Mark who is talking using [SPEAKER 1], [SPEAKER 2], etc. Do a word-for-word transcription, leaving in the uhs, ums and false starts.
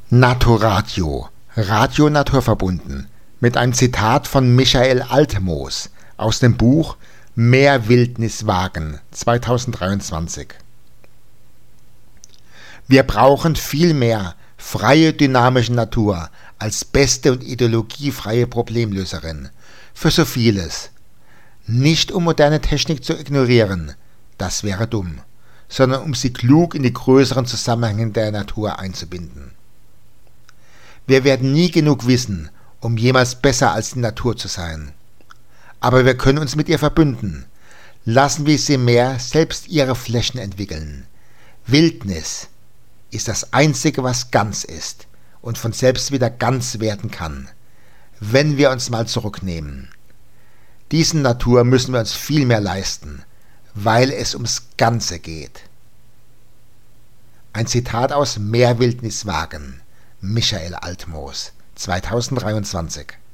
[SPEAKER 1] Naturadio, Radio naturverbunden, mit einem Zitat von Michael Altmoos aus dem Buch Mehr Wildnis wagen, zweitausenddreiundzwanzig. Wir brauchen viel mehr freie, dynamische Natur als beste und ideologiefreie Problemlöserin für so vieles. Nicht um moderne Technik zu ignorieren, das wäre dumm, sondern um sie klug in die größeren Zusammenhänge der Natur einzubinden. Wir werden nie genug wissen, um jemals besser als die Natur zu sein. Aber wir können uns mit ihr verbünden. Lassen wir sie mehr selbst ihre Flächen entwickeln. Wildnis ist das Einzige, was ganz ist und von selbst wieder ganz werden kann, wenn wir uns mal zurücknehmen. Diesen Natur müssen wir uns viel mehr leisten, weil es ums Ganze geht. Ein Zitat aus Mehr Wildnis wagen, Michael Altmoos, zweitausenddreiundzwanzig.